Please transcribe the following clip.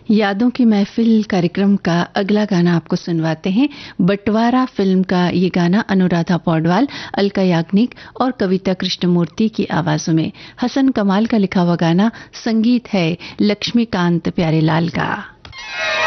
यादों की महफिल कार्यक्रम का अगला गाना आपको सुनवाते हैं। बंटवारा फिल्म का ये गाना अनुराधा पौडवाल, अलका याग्निक और कविता कृष्णमूर्ति की आवाजों में, हसन कमाल का लिखा हुआ गाना, संगीत है लक्ष्मीकांत प्यारेलाल का।